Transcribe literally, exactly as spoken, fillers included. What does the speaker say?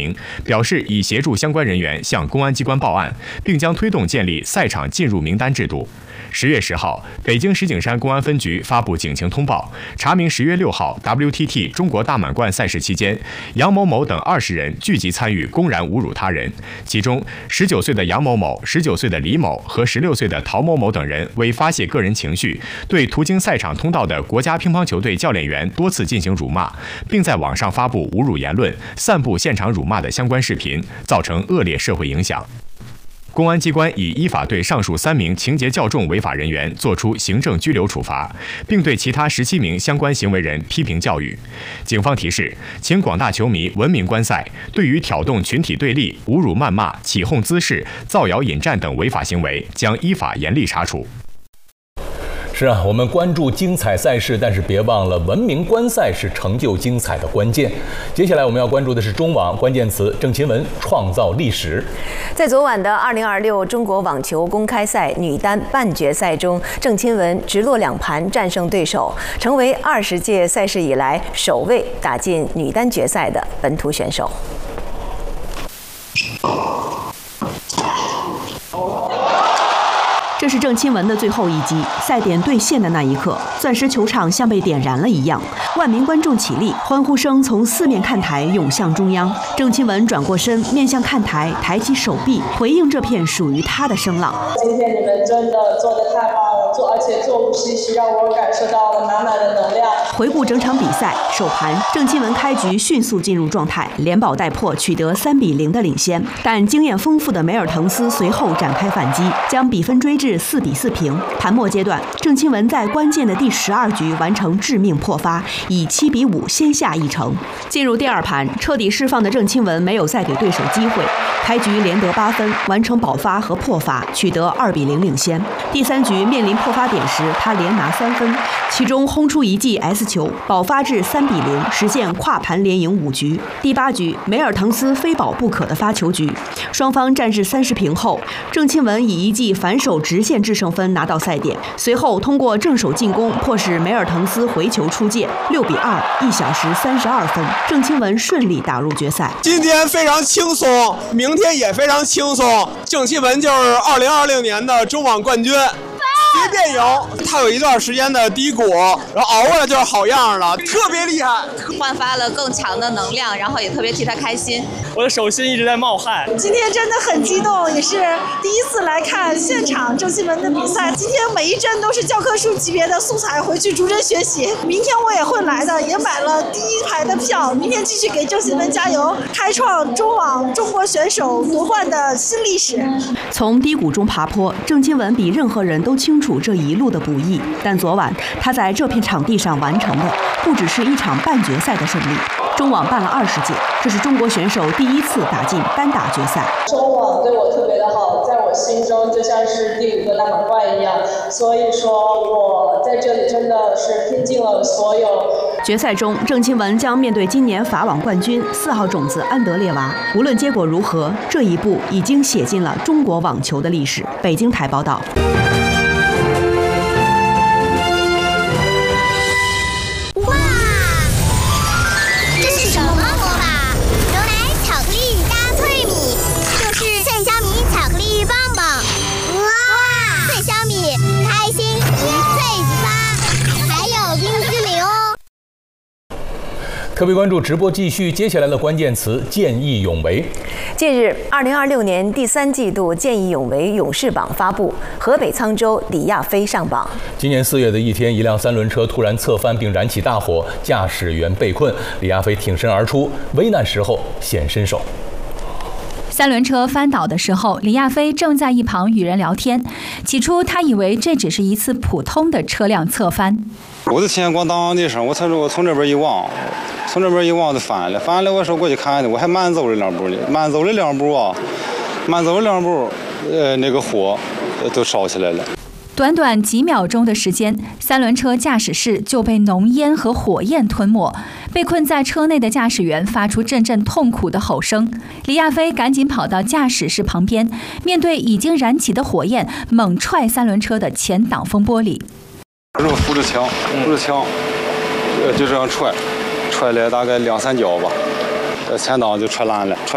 明，表示已协助相关人员向公安机关报案，并将推动建立赛场进入名单制度。十月十号，北京石景山公安分局发布警情通报，查明十月六号 W T T 中国大满贯赛事期间，杨某某等二十人聚集参与公然侮辱他人，其中十九岁的杨某某、十九岁的李某和十六岁的陶某某等人为发泄个人情绪，对途经赛场通道的国家乒乓球队教练员多次进行辱骂，并在网上发布侮辱言论，散布现场辱骂的相关视频，造成恶劣社会影响。公安机关已依法对上述三名情节较重违法人员作出行政拘留处罚，并对其他十七名相关行为人批评教育。警方提示，请广大球迷文明观赛，对于挑动群体对立、侮辱谩骂、起哄滋事、造谣引战等违法行为，将依法严厉查处。 是啊，我们关注精彩赛事，但是别忘了文明观赛是成就精彩的关键。接下来我们要关注的是中网，关键词郑钦文创造历史。 在昨晚的二零二六中国网球公开赛女单半决赛中，郑钦文直落两盘战胜对手，成为二十届赛事以来首位打进女单决赛的本土选手。 这是郑钦文的最后一击，赛点兑现的那一刻，钻石球场像被点燃了一样，万名观众起立，欢呼声从四面看台涌向中央。郑钦文转过身，面向看台，抬起手臂，回应这片属于他的声浪。 今天你们真的做得太棒了，做而且做无锡是让我感受到了满满的能量。 回顾整场比赛，首盘郑钦文开局迅速进入状态，连保带破取得三比零的领先，但经验丰富的梅尔滕斯随后展开反击，将比分追至四比四平。盘末阶段，郑钦文在关键的第十二局完成致命破发，以七比五先下一城。进入第二盘，彻底释放的郑钦文没有再给对手机会，开局连得八分，完成保发和破发，取得二比零领先。第三局面临破发点时，他连拿三分，其中轰出一记 S 球，保发至三比零，实现跨盘连赢五局。第八局，梅尔滕斯非保不可的发球局，双方战至三十平后，郑钦文以一记反手直线制胜分拿到赛点，随后通过正手进攻迫使梅尔滕斯回球出界，六比二，一小时三十二分，郑钦文顺利打入决赛。 今天非常轻松，明天也非常轻松，郑钦文就是二零二零年的中网冠军。随便赢，他有一段时间的低谷，然后熬过来就是好样了，特别厉害， 焕发了更强的能量，然后也特别替他开心。 我的手心一直在冒汗。 今天真的很激动，也是第一次来看现场郑钦文的比赛。今天每一帧都是教科书级别的素材，回去逐帧学习。明天我也会来的，也买了第一排的票。明天继续给郑钦文加油，开创中网中国选手夺冠的新历史。 从低谷中爬坡，郑钦文比任何人都清楚这一路的不易，但昨晚他在这片场地上完成的不只是一场半决赛的胜利。中网办了二十届，这是中国选手第一次打进单打决赛。 中网对我特别的好，在我心中就像是第五个大满贯一样，所以说我在这里真的是拼尽了所有。 决赛中，郑钦文将面对今年法网冠军四号种子安德烈娃。无论结果如何，这一步已经写进了中国网球的历史。北京台报道。 特别关注直播继续，接下来的关键词见义勇为。 近日，二零二六年第三季度见义勇为勇士榜发布，河北沧州李亚飞上榜。 今年四月的一天，一辆三轮车突然侧翻并燃起大火，驾驶员被困，李亚飞挺身而出，危难时候显身手。 三轮车翻倒的时候，李亚飞正在一旁与人聊天。起初，他以为这只是一次普通的车辆侧翻。 我就听见咣当的一声，我从我从这边一望，从这边一望就翻了，翻了我说过去看看，我还慢走了两步呢，慢走了两步啊，慢走了两步，呃，那个火都烧起来了。 短短几秒钟的时间，三轮车驾驶室就被浓烟和火焰吞没。被困在车内的驾驶员发出阵阵痛苦的吼声。李亚飞赶紧跑到驾驶室旁边，面对已经燃起的火焰，猛踹三轮车的前挡风玻璃。 我扶着墙，扶着墙，呃，就这样踹，踹了大概两三脚吧，呃，前挡就踹烂了。